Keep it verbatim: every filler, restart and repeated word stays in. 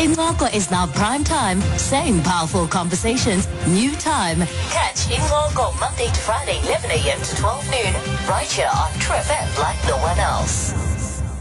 Ingoko is now prime time. Same powerful conversations, new time. Catch Ingoko Monday to Friday, eleven a m to twelve noon, right here on True F M like no one else.